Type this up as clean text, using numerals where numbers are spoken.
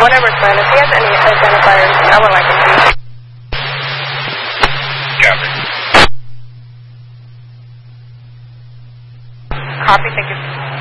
whatever plan. If he has any identifiers, I would like to see. Copy. Copy, thank you.